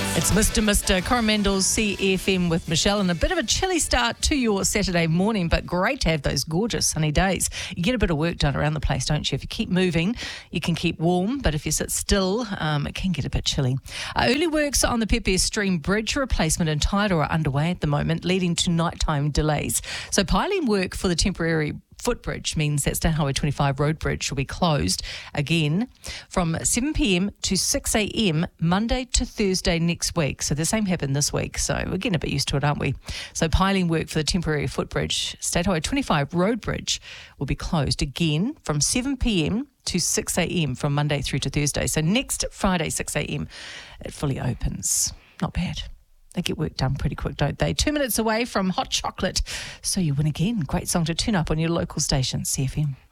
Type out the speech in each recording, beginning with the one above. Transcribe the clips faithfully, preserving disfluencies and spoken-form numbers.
It's Mister Mister Coromandel's C F M with Michelle, and a bit of a chilly start to your Saturday morning, but great to have those gorgeous sunny days. You get a bit of work done around the place, don't you? If you keep moving, you can keep warm, but if you sit still, um, it can get a bit chilly. Uh, early works on the Pepe Stream Bridge replacement in Tairua are underway at the moment, leading to nighttime delays. So piling work for the temporary footbridge means that State Highway twenty-five road bridge will be closed again from seven p.m. to six a.m. Monday to Thursday next week. So the same happened this week. So we're getting a bit used to it, aren't we? So piling work for the temporary footbridge, State Highway twenty-five road bridge, will be closed again from seven p.m. to six a.m. from Monday through to Thursday. So next Friday, six a.m. it fully opens. Not bad. They get work done pretty quick, don't they? Two minutes away from hot chocolate. So you win again. Great song to tune up on your local station, C F M.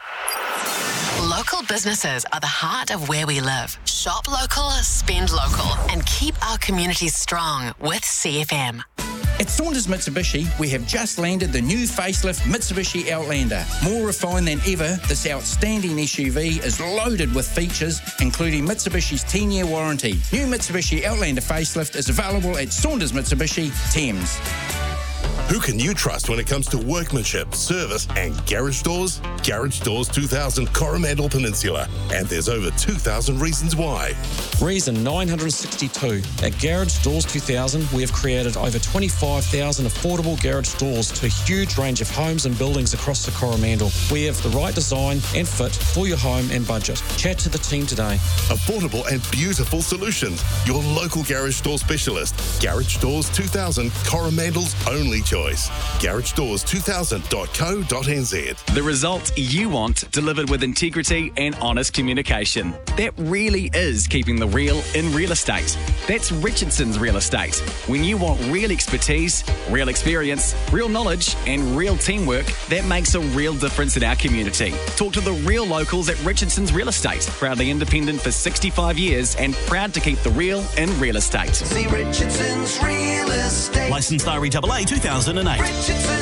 Local businesses are the heart of where we live. Shop local, spend local, and keep our communities strong with C F M. At Saunders Mitsubishi, we have just landed the new facelift Mitsubishi Outlander. More refined than ever, this outstanding S U V is loaded with features, including Mitsubishi's ten-year warranty. New Mitsubishi Outlander facelift is available at Saunders Mitsubishi, Thames. Who can you trust when it comes to workmanship, service and garage doors? Garage Doors two thousand Coromandel Peninsula. And there's over two thousand reasons why. Reason nine hundred sixty-two. At Garage Doors two thousand, we have created over twenty-five thousand affordable garage doors to a huge range of homes and buildings across the Coromandel. We have the right design and fit for your home and budget. Chat to the team today. Affordable and beautiful solutions. Your local garage door specialist. Garage Doors two thousand, Coromandel's only choice. garage doors two thousand dot co dot n z. The result you want, delivered with integrity and honest communication. That really is keeping the real in real estate. That's Richardson's Real Estate. When you want real expertise, real experience, real knowledge and real teamwork, that makes a real difference in our community. Talk to the real locals at Richardson's Real Estate. Proudly independent for sixty-five years and proud to keep the real in real estate. See Richardson's Real Estate. Licensed R E A A two thousand eight. Richardson